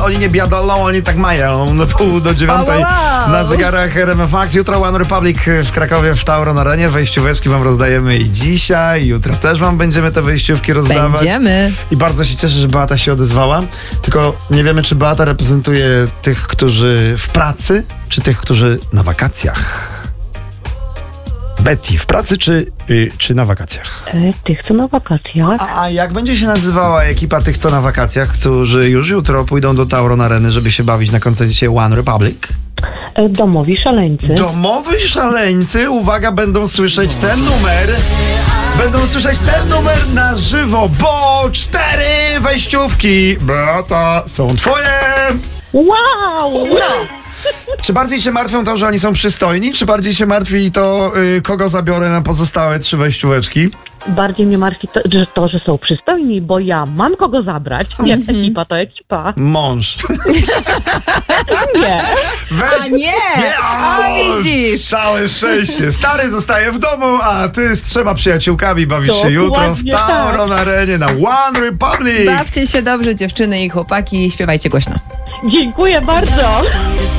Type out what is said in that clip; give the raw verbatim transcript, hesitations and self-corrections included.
oni nie biadolą, oni tak mają. Do pół do dziewiątej wow. na zegarach R M F Max. Jutro One Republic w Krakowie w Tauron Arenie. Wejścióweczki wam rozdajemy i dzisiaj. Jutro też wam będziemy te wejściówki rozdawać. Będziemy. I bardzo się cieszę, że Beata się odezwała. Tylko nie wiemy, czy Beata reprezentuje tych, którzy w pracy, czy tych, którzy na wakacjach. Betty, w pracy czy, yy, czy na wakacjach? E, tych, co na wakacjach. A, a jak będzie się nazywała ekipa tych, co na wakacjach, którzy już jutro pójdą do Tauron Areny, żeby się bawić na koncercie One Republic? E, domowi szaleńcy. Domowi szaleńcy, uwaga, będą słyszeć ten numer. Będą słyszeć ten numer na żywo, bo cztery wejściówki, Beata, są twoje! Wow! No. Czy bardziej cię martwią to, że oni są przystojni, czy bardziej cię martwi to, yy, kogo zabiorę na pozostałe trzy wejścióweczki? Bardziej mnie martwi to, że, to, że są przystojni, bo ja mam kogo zabrać. Jak ekipa, to ekipa. Mąż. Nie. Weź, A nie! A widzisz! Całe szczęście. Stary zostaje w domu, a ty z trzema przyjaciółkami bawisz się jutro w Dokładnie Tauron Arenie na One Republic. Bawcie się dobrze, dziewczyny i chłopaki, śpiewajcie głośno. Dziękuję bardzo.